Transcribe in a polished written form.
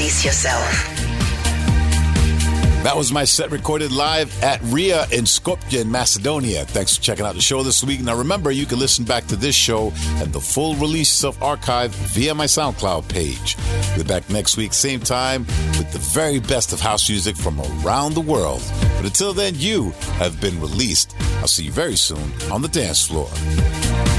release yourself. That was my set recorded live at RIA in Skopje in Macedonia. Thanks for checking out the show this week. Now remember, you can listen back to this show and the full release of Archive via my SoundCloud page. We'll be back next week, same time, with the very best of house music from around the world. But until then, you have been released. I'll see you very soon on the dance floor.